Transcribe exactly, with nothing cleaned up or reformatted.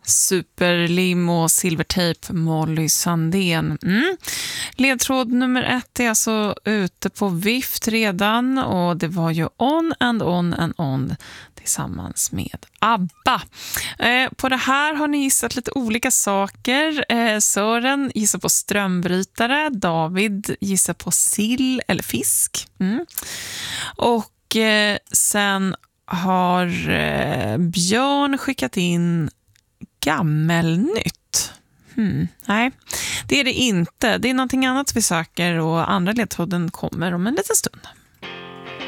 Superlim och Silvertape, Molly Sandén. Mm. Ledtråd nummer ett är alltså ute på vift redan, och det var ju On and On and On tillsammans med ABBA. Eh, på det här har ni gissat lite olika saker. Eh, Sören gissar på strömbrytare, David gissar på sill eller fisk. Mm. Och eh, sen har eh, Björn skickat in gammelnytt. Hmm, nej, det är det inte. Det är någonting annat vi söker, och andra ledtråden kommer om en liten stund.